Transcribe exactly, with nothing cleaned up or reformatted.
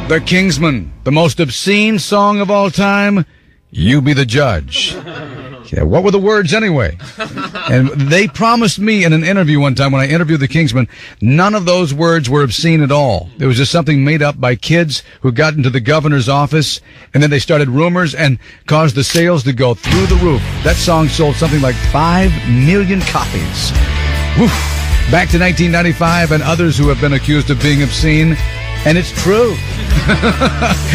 The Kingsmen, the most obscene song of all time. You be the judge. Yeah, what were the words anyway? And they promised me in an interview one time when I interviewed the Kingsmen, none of those words were obscene at all. It was just something made up by kids who got into the governor's office, and then they started rumors and caused the sales to go through the roof. That song sold something like five million copies. Whew. Back to nineteen ninety-five and others who have been accused of being obscene, and it's true.